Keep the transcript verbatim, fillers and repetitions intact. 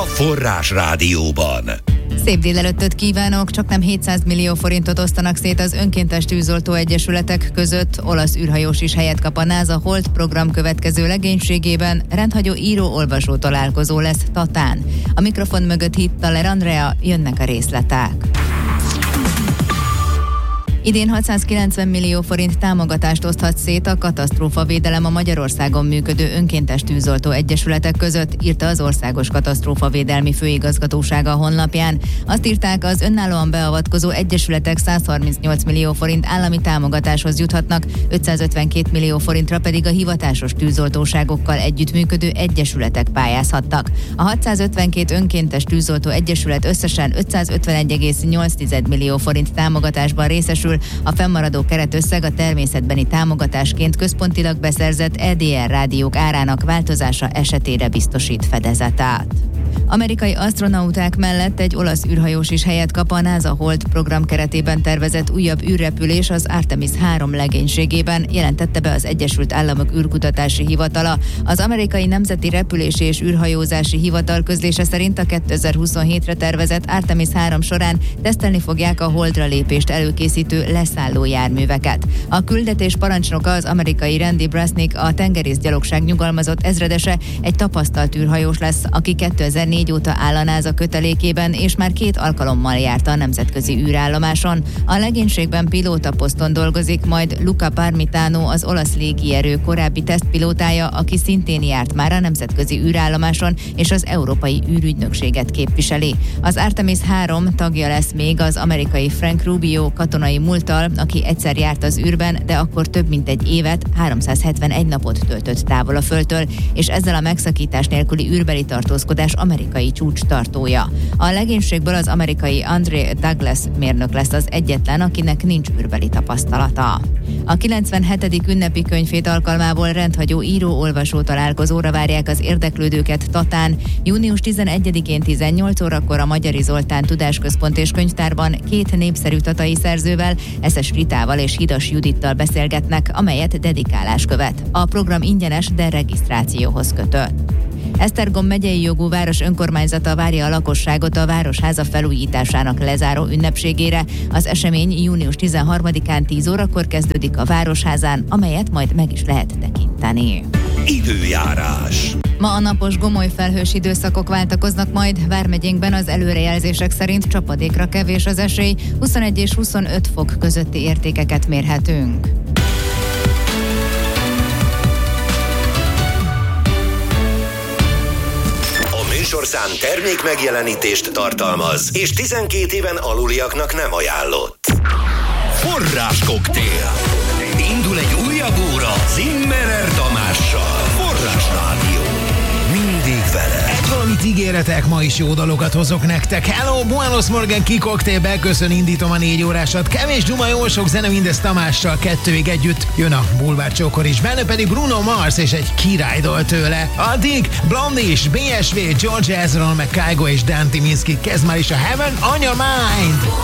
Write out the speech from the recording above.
Forrás Rádióban. Szép délelőttöt kívánok! Csaknem hétszáz millió forintot osztanak szét az önkéntes tűzoltó egyesületek között. Olasz űrhajós is helyet kap a NASA Hold program következő legénységében. Rendhagyó író-olvasó találkozó lesz Tatán. A mikrofon mögött Hittaler Andrea, jönnek a részletek. Idén hatszázkilencven millió forint támogatást oszthat szét a katasztrófavédelem a Magyarországon működő önkéntes tűzoltó egyesületek között, írta az Országos Katasztrófavédelmi Főigazgatósága a honlapján. Azt írták, az önállóan beavatkozó egyesületek százharmincnyolc millió forint állami támogatáshoz juthatnak, ötszázötvenkét millió forintra pedig a hivatásos tűzoltóságokkal együttműködő egyesületek pályázhattak. A hatszázötvenkét önkéntes tűzoltó egyesület összesen ötszázötvenegy egész nyolc millió forint támogatásban részesül. A fennmaradó keretösszeg a természetbeni támogatásként központilag beszerzett é dé er rádiók árának változása esetére biztosít fedezetet. Amerikai asztronauták mellett egy olasz űrhajós is helyet kap a NASA Hold program keretében tervezett újabb űrrepülés az Artemis három legénységében, jelentette be az Egyesült Államok űrkutatási hivatala. Az Amerikai Nemzeti Repülési és űrhajózási Hivatal közlése szerint a kétezer-huszonhétre tervezett Artemis három során tesztelni fogják a Holdra lépést előkészítő leszálló járműveket. A küldetés parancsnoka, az amerikai Randy Brasnick, a tengerészgyalogság nyugalmazott ezredese, egy tapasztalt űrhajós lesz, aki kétezer-négy óta áll a NASA kötelékében, és már két alkalommal járt a nemzetközi űrállomáson. A legénységben pilótaposzton dolgozik, majd Luca Parmitano, az olasz légierő korábbi tesztpilótája, aki szintén járt már a nemzetközi űrállomáson, és az Európai űrügynökséget képviseli. Az Artemis három tagja lesz még az amerikai Frank Rubio katonai múlttal, aki egyszer járt az űrben, de akkor több mint egy évet, háromszázhetvenegy napot töltött távol a Földtől, és ezzel a megszakítás nélküli űrbeli tartózkodás amerikai csúcs tartója. A legénységből az amerikai Andrew Douglas mérnök lesz az egyetlen, akinek nincs űrbeli tapasztalata. A kilencvenhetedik ünnepi könyvhét alkalmából rendhagyó író-olvasó találkozóra várják az érdeklődőket Tatán. június tizenegyedikén tizennyolc órakor a Magyari Zoltán Tudásközpont és Könyvtárban két népszerű tatai szerzővel, Eszes Ritával és Hidas Judittal beszélgetnek, amelyet dedikálás követ. A program ingyenes, de regisztrációhoz kötött. Esztergom megyei jogú város önkormányzata várja a lakosságot a Városháza felújításának lezáró ünnepségére. Az esemény június tizenharmadikán tíz órakor kezdődik a Városházán, amelyet majd meg is lehet tekinteni. Időjárás. Ma a napos, gomoly felhős időszakok váltakoznak majd. Vármegyénkben az előrejelzések szerint csapadékra kevés az esély, huszonegy és huszonöt fok közötti értékeket mérhetünk. Műsorszám termék megjelenítést tartalmaz, és tizenkét éven aluliaknak nem ajánlott. Forráskoktél. Indul egy újabb óra Zimmerer Tamással. Forrás Rádió. Mindig vele. Egy valamit ígéretek, ma is jó dalokat hozok nektek. Hello, Buenos Morgan Kikoktél, beköszön, indítom a négy órásat. Kevés duma, jó sok zene, mindez Tamással, kettőig együtt jön a Bulvár Csókor is. Benne pedig Bruno Mars és egy királydal tőle. Addig Blondie is, bé es vé, George Ezra, meg Kygo és Dan Tyminski. Kezd már is a Heaven on Your Mind.